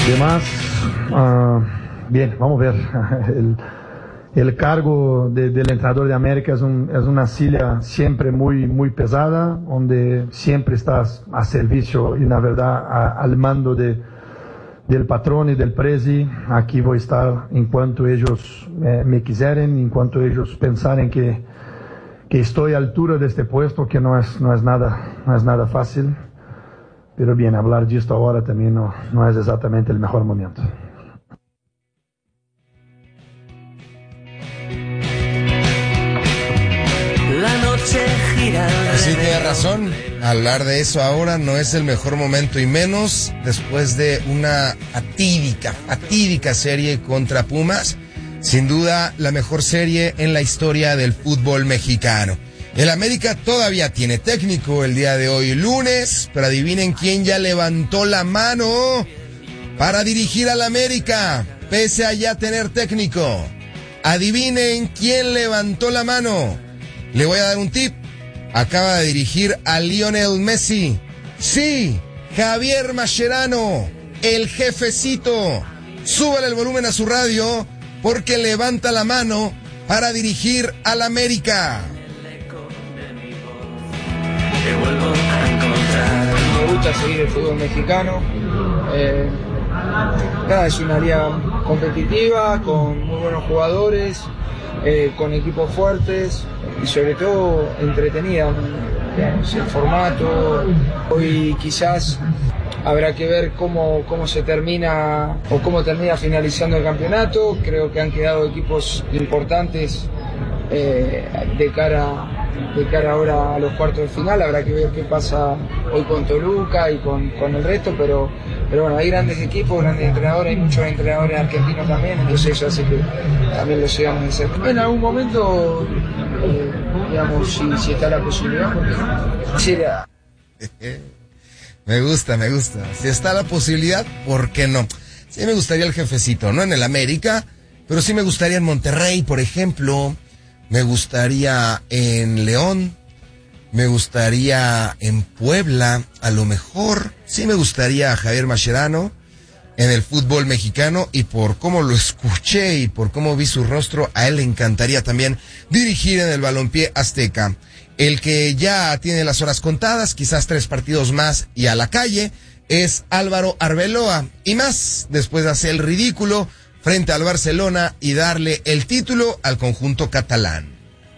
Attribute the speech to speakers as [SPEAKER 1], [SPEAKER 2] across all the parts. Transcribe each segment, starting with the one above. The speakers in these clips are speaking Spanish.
[SPEAKER 1] Demás, bien, vamos a ver. El cargo del entrenador de América es una silla siempre muy pesada, donde siempre estás a servicio y la verdad al mando del patrón y del presi. Aquí voy a estar en cuanto ellos me quisieren, en cuanto ellos pensaren que estoy a altura de este puesto, que no es nada fácil. Pero bien, hablar de esto ahora también no es exactamente el mejor momento.
[SPEAKER 2] La noche gira.
[SPEAKER 3] Sí, tiene razón. Hablar de eso ahora no es el mejor momento, y menos después de una fatídica serie contra Pumas. Sin duda, la mejor serie en la historia del fútbol mexicano. El América todavía tiene técnico el día de hoy, lunes, pero adivinen quién ya levantó la mano para dirigir al América, pese a ya tener técnico. Adivinen quién levantó la mano. Le voy a dar un tip. Acaba de dirigir a Lionel Messi. Sí, Javier Mascherano, el jefecito. Súbale el volumen a su radio porque levanta la mano para dirigir al América.
[SPEAKER 4] Me gusta seguir el fútbol mexicano. Es una liga competitiva, con muy buenos jugadores, con equipos fuertes y sobre todo entretenida. El formato, hoy quizás habrá que ver cómo se termina o cómo termina finalizando el campeonato. Creo que han quedado equipos importantes de cara ahora a los cuartos de final. Habrá que ver qué pasa hoy con Toluca y con el resto, pero bueno, hay grandes equipos, grandes entrenadores, hay muchos entrenadores argentinos también, entonces eso hace que también lo sigamos de cerca. En algún momento, digamos, si está la posibilidad, porque quisiera.
[SPEAKER 3] Me gusta. Si está la posibilidad, ¿por qué no? Sí me gustaría el jefecito, no en el América, pero sí me gustaría en Monterrey, por ejemplo. Me gustaría en León, me gustaría en Puebla, a lo mejor. Sí me gustaría a Javier Mascherano en el fútbol mexicano, y por cómo lo escuché y por cómo vi su rostro, a él le encantaría también dirigir en el balompié azteca. El que ya tiene las horas contadas, quizás 3 partidos más y a la calle, es Álvaro Arbeloa, y más después de hacer el ridículo frente al Barcelona y darle el título al conjunto catalán.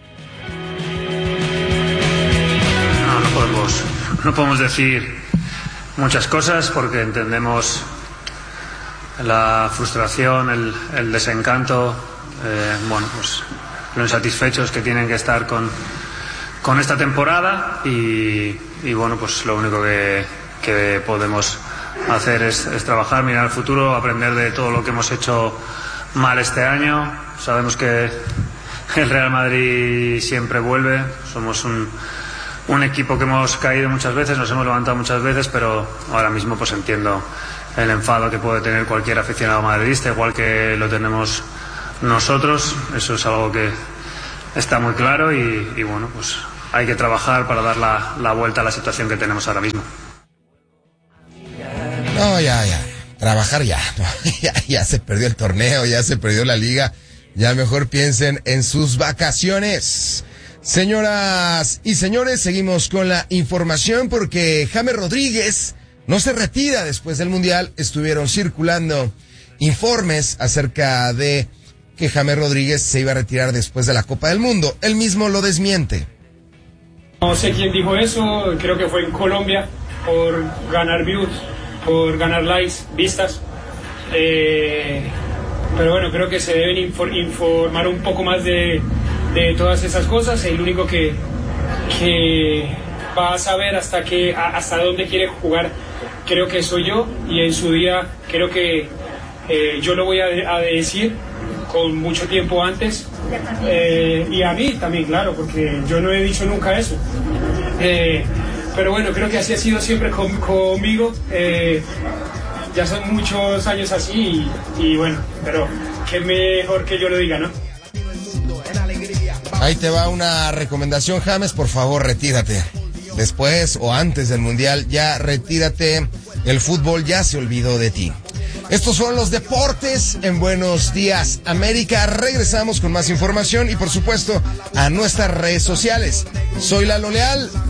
[SPEAKER 5] No podemos decir muchas cosas porque entendemos la frustración, el desencanto, pues lo insatisfechos que tienen que estar con esta temporada y bueno, pues lo único que podemos hacer es trabajar, mirar al futuro, aprender de todo lo que hemos hecho mal este año. Sabemos que el Real Madrid siempre vuelve, somos un equipo que hemos caído muchas veces, nos hemos levantado muchas veces, pero ahora mismo pues entiendo el enfado que puede tener cualquier aficionado madridista, igual que lo tenemos nosotros. Eso es algo que está muy claro y bueno, pues hay que trabajar para dar la vuelta a la situación que tenemos ahora mismo.
[SPEAKER 3] No, ya. Trabajar ya. Ya se perdió el torneo, ya se perdió la liga. Ya mejor piensen en sus vacaciones. Señoras y señores, seguimos con la información porque James Rodríguez no se retira después del Mundial. Estuvieron circulando informes acerca de que James Rodríguez se iba a retirar después de la Copa del Mundo. Él mismo lo desmiente.
[SPEAKER 6] No sé quién dijo eso, creo que fue en Colombia, por ganar views, por ganar likes, vistas. Pero bueno, creo que se deben informar un poco más de todas esas cosas. El único que va a saber hasta dónde quiere jugar, creo que soy yo, y en su día creo que yo lo voy a decir con mucho tiempo antes, y a mí también, claro, porque yo no he dicho nunca eso. Pero bueno, creo que así ha sido siempre conmigo. Ya son muchos años así y bueno, pero qué mejor que yo lo diga, ¿no?
[SPEAKER 3] Ahí te va una recomendación, James, por favor, retírate. Después o antes del Mundial, ya retírate. El fútbol ya se olvidó de ti. Estos son los deportes en Buenos Días América. Regresamos con más información y por supuesto a nuestras redes sociales. Soy Lalo Leal.